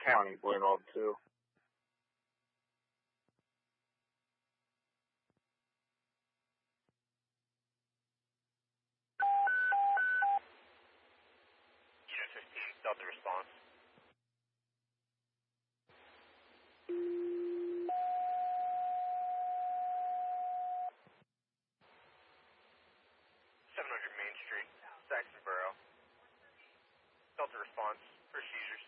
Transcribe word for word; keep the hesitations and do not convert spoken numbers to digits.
County, Buenwald two. Unit fifteen, Delta response. seven hundred Main Street, Saxonboro. Delta response, procedures.